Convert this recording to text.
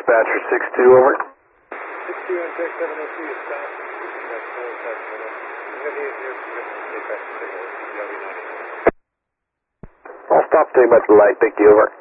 Dispatcher 6-2, over. 6-2 on check 703 is stop. That's 4 7 your permission to take back the signal. I'll stop, stay by the light, thank you, over.